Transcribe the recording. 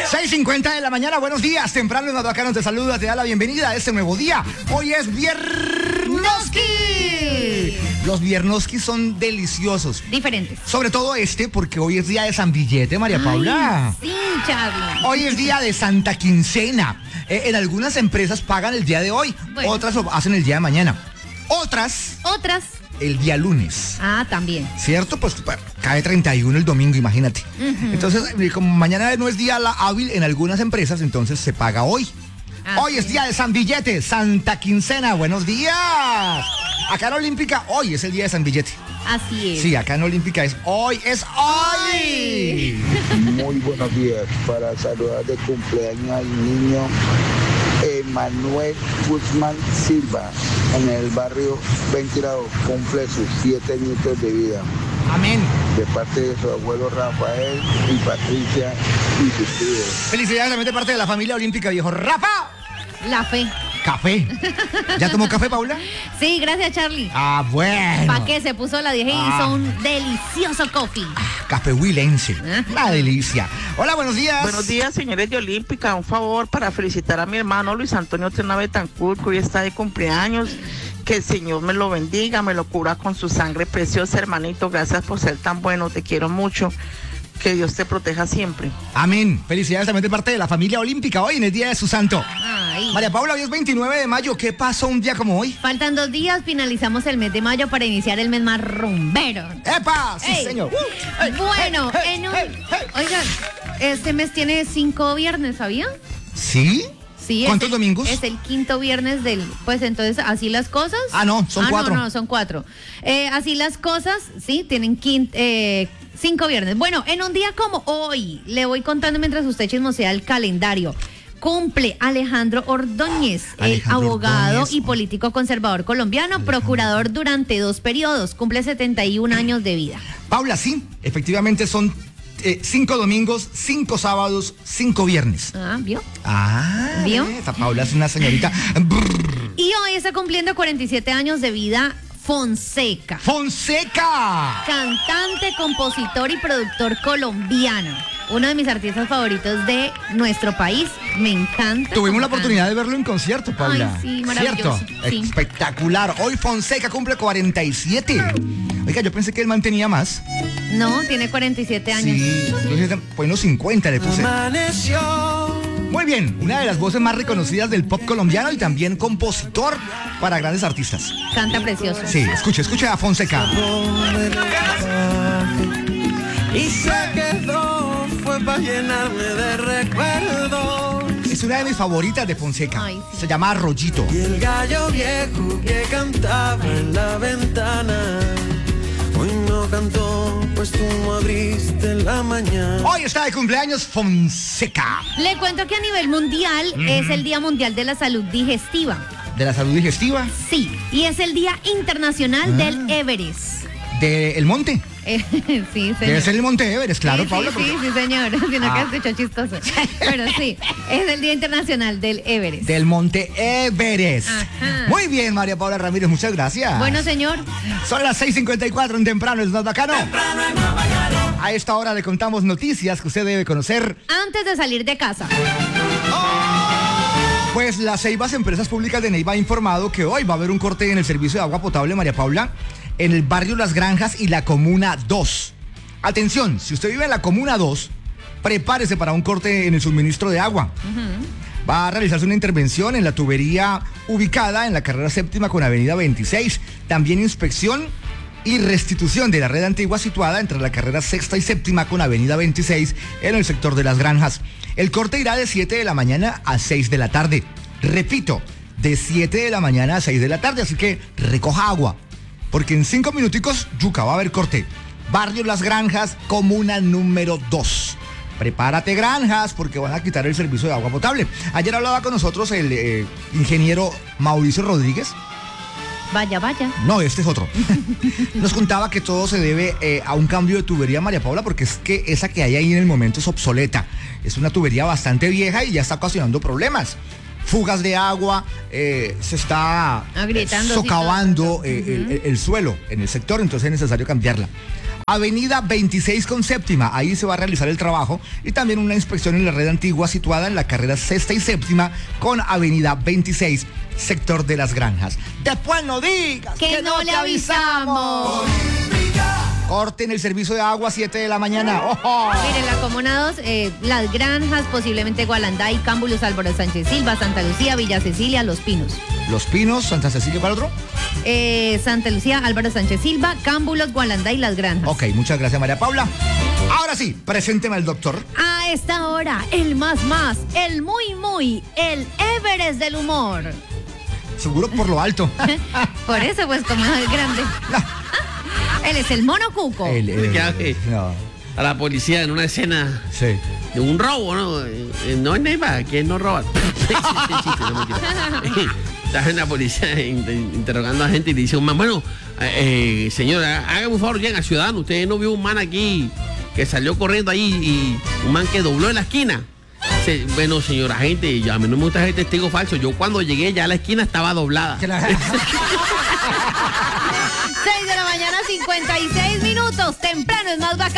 6:50 de la mañana, buenos días. Temprano en Notacano te saluda, te da la bienvenida a este nuevo día. Hoy es Viernoski. Los Viernoski son deliciosos. Diferentes. Sobre todo porque hoy es día de San Billete, María Paula. Sí, Charlie. Hoy es día de Santa Quincena. En algunas empresas pagan el día de hoy, bueno. Otras lo hacen el día de mañana. Otras el día lunes. Ah, también. ¿Cierto? Pues cae 31 el domingo, imagínate. Entonces, como mañana no es día hábil en algunas empresas, entonces se paga hoy. Hoy es día de San Billete, Santa Quincena. Buenos días. Acá en Olímpica, hoy es el día de San Billete. Así es. Sí, acá en Olímpica es hoy. Muy buenos días. Para saludar de cumpleaños al niño Manuel Guzmán Silva, en el barrio Ventirado, cumple sus 7 añitos de vida. Amén. De parte de su abuelo Rafael y Patricia y sus tíos. Felicidades también de parte de la familia olímpica, viejo. ¡Rafa! La fe. Café. ¿Ya tomó café, Paula? Sí, gracias, Charlie. Ah, bueno. ¿Para qué? Se puso la 10 y hizo un delicioso coffee. Café huilense. Una delicia. Hola, buenos días. Buenos días, señores de Olímpica. Un favor para felicitar a mi hermano Luis Antonio Tena Betancourt, que hoy está de cumpleaños. Que el Señor me lo bendiga, me lo cubra con su sangre preciosa, hermanito. Gracias por ser tan bueno, te quiero mucho. Que Dios te proteja siempre. Amén. Felicidades también de parte de la familia olímpica hoy en el día de su santo. Ay. María Paula, hoy es 29 de mayo. ¿Qué pasó un día como hoy? Faltan 2 días, finalizamos el mes de mayo para iniciar el mes más rumbero. ¡Epa! Sí, Ey. señor. Bueno, oigan, este mes tiene 5 viernes, ¿sabía? ¿Sí? Sí. ¿Cuántos domingos? Es el 5º viernes pues entonces, así las cosas. Ah, no, son 4. No, son 4. Así las cosas, sí, tienen 5 viernes. Bueno, en un día como hoy, le voy contando mientras usted chismosea el calendario. Cumple Alejandro Ordóñez, el abogado y político conservador colombiano, procurador durante 2 periodos. Cumple 71 años de vida. Paula, sí, efectivamente son 5 domingos, 5 sábados, 5 viernes. ¿Vio? ¿Vio? Esta Paula es una señorita. Y hoy está cumpliendo 47 años de vida Fonseca. ¡Fonseca! Cantante, compositor y productor colombiano. Uno de mis artistas favoritos de nuestro país. Me encanta. Tuvimos la oportunidad de verlo en concierto, Paula. Ay, sí, maravilloso. ¿Cierto? Sí. Espectacular. Hoy Fonseca cumple 47. Oiga, yo pensé que él mantenía más. No, tiene 47 años. Sí, pues unos 50 le puse. Muy bien, una de las voces más reconocidas del pop colombiano y también compositor para grandes artistas. Canta precioso. Sí, escucha a Fonseca. Y se quedó, fue para llenarme de recuerdos. Es una de mis favoritas de Fonseca. Ay, sí. Se llama Arroyito. Y el gallo viejo que cantaba en la ventana, hoy no cantó, pues tú no abriste la mañana. Hoy está de cumpleaños Fonseca. Le cuento que a nivel mundial es el Día Mundial de la Salud Digestiva. ¿De la salud digestiva? Sí, y es el Día Internacional del Everest. ¿Del monte? Sí, señor. Debe ser el monte Everest, claro, sí, Paula. Sí, señor. Sino que escuchó chistoso. Pero sí, es el Día Internacional del Everest. Del monte Everest. Ajá. Muy bien, María Paula Ramírez, muchas gracias. Bueno, señor. Son las 6:54 en Temprano, es Notacano. A esta hora le contamos noticias que usted debe conocer. Antes de salir de casa. Pues la Ceibas Empresas Públicas de Neiva ha informado que hoy va a haber un corte en el servicio de agua potable, María Paula, en el barrio Las Granjas y la Comuna 2. Atención, si usted vive en la Comuna 2, prepárese para un corte en el suministro de agua. Va a realizarse una intervención en la tubería ubicada en la carrera 7ª con avenida 26. También inspección y restitución de la red antigua situada entre la carrera 6ª y 7ª con avenida 26 en el sector de Las Granjas. El corte irá de 7 de la mañana a 6 de la tarde. Repito, de 7 de la mañana a 6 de la tarde, así que recoja agua, porque en 5 minuticos, yuca, va a haber corte. Barrio Las Granjas, comuna número 2. Prepárate, Granjas, porque van a quitar el servicio de agua potable. Ayer hablaba con nosotros el ingeniero Mauricio Rodríguez. Vaya. No, este es otro. Nos contaba que todo se debe a un cambio de tubería, María Paula, porque es que esa que hay ahí en el momento es obsoleta. Es una tubería bastante vieja y ya está ocasionando problemas. Fugas de agua, se está Agrietando, socavando el suelo en el sector, entonces es necesario cambiarla. Avenida 26 con séptima, ahí se va a realizar el trabajo, y también una inspección en la red antigua situada en la carrera sexta y séptima con Avenida 26, sector de Las Granjas. Después no digas que no le avisamos. Corten el servicio de agua a 7 de la mañana. ¡Ojo! Miren, la Comuna 2, Las Granjas, posiblemente Gualanday, Cámbulos, Álvaro Sánchez Silva, Santa Lucía, Villa Cecilia, Los Pinos. Los Pinos, Santa Cecilia, ¿cuál otro? Santa Lucía, Álvaro Sánchez Silva, Cámbulos, Gualanday, Las Granjas. Ok, muchas gracias, María Paula. Ahora sí, presénteme al doctor. A esta hora, el más, el muy, el Everest del humor. Seguro por lo alto. Por eso, pues, como es grande. Él es el Mono Cuco. No. A la policía en una escena de un robo, ¿no? No es Neiva, que no roba. Está en la policía interrogando a gente y le dice un man, bueno, señora, hágame un favor, a ciudadano, usted no vio un man aquí que salió corriendo ahí y un man que dobló en la esquina. Bueno, señora gente, a mí no me gusta ser testigo falso. Yo cuando llegué ya la esquina estaba doblada. 6 de la mañana, 56 minutos. Temprano es más bacán.